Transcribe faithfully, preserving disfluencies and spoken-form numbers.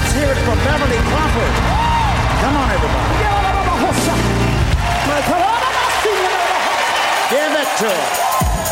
Let's hear it for Beverly Crawford. Come on, everybody. Give it to her.